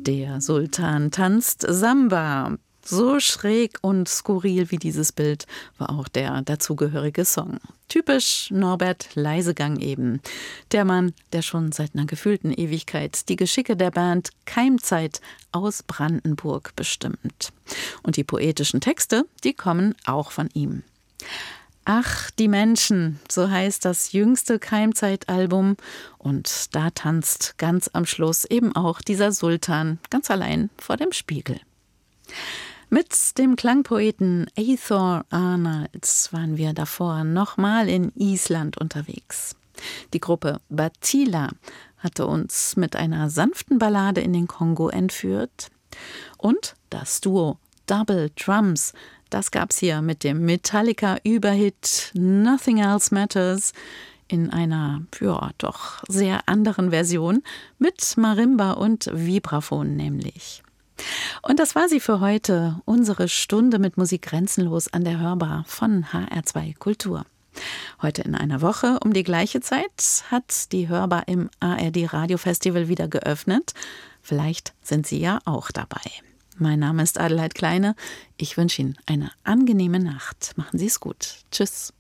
Der Sultan tanzt Samba. So schräg und skurril wie dieses Bild war auch der dazugehörige Song. Typisch Norbert Leisegang eben. Der Mann, der schon seit einer gefühlten Ewigkeit die Geschicke der Band Keimzeit aus Brandenburg bestimmt. Und die poetischen Texte, die kommen auch von ihm. Ach, die Menschen, so heißt das jüngste Keimzeit-Album. Und da tanzt ganz am Schluss eben auch dieser Sultan ganz allein vor dem Spiegel. Mit dem Klangpoeten Eyþór Arnalds waren wir davor nochmal in Island unterwegs. Die Gruppe Batila hatte uns mit einer sanften Ballade in den Kongo entführt. Und das Duo Double Drums, das gab's hier mit dem Metallica-Überhit Nothing Else Matters in einer, ja, doch sehr anderen Version mit Marimba und Vibraphon nämlich. Und das war sie für heute, unsere Stunde mit Musik grenzenlos an der Hörbar von HR2 Kultur. Heute in einer Woche um die gleiche Zeit hat die Hörbar im ARD Radiofestival wieder geöffnet. Vielleicht sind Sie ja auch dabei. Mein Name ist Adelheid Kleine. Ich wünsche Ihnen eine angenehme Nacht. Machen Sie es gut. Tschüss.